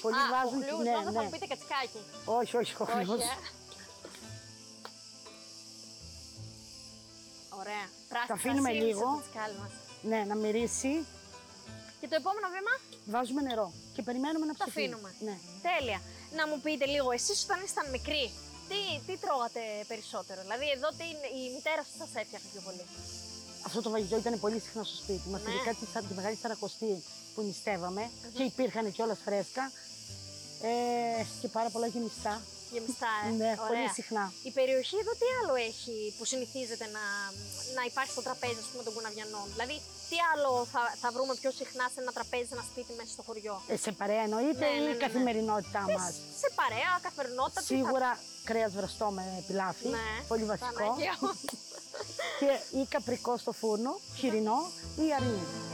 Πολλοί βάζουν. Κοχλούς, Ναι, νόμιζα θα ναι. μου πείτε κατσικάκι. Όχι, όχι, κοχλούς. Όχι, Ωραία. Πράσινη Τα αφήνουμε κρασί, λίγο. το κατσικάλι μας. Ναι, να μυρίσει. Και το επόμενο βήμα Βάζουμε νερό και περιμένουμε να το ψηφίσει. αφήνουμε. Ναι. Τέλεια. Να μου πείτε λίγο, εσείς όταν ήσταν μικροί, τι τρώγατε περισσότερο? Δηλαδή, εδώ η μητέρα σας έφτιαχνε πιο πολύ. Αυτό το φαγητό ήταν πολύ συχνά στο σπίτι μας. Ναι. Ειδικά τη Μεγάλη Σαρακοστή που νηστεύαμε και υπήρχαν κιόλας φρέσκα και πάρα πολλά γεμιστά. Γεμιστά, Ναι, ωραία. πολύ συχνά. Η περιοχή εδώ τι άλλο έχει που συνηθίζεται να υπάρχει στο τραπέζι, ας πούμε, των κουναβιανών? Δηλαδή, τι άλλο θα βρούμε πιο συχνά σε ένα τραπέζι, σε ένα σπίτι μέσα στο χωριό? Σε παρέα εννοείται Ναι, ναι, ή ναι, η ναι. καθημερινότητά Τι, μας. σε παρέα, καθημερινότητα. τι Σίγουρα κρέας βραστό με πιλάφι, Ναι, πολύ βασικό. Παναγία μου. Και ή καπρικό στο φούρνο, χοιρινό ή αρνί.